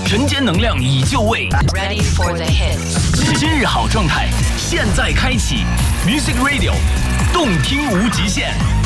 晨间能量已就位 Ready for the hits。 今日好状态，现在开启 Music Radio， 动听无极限。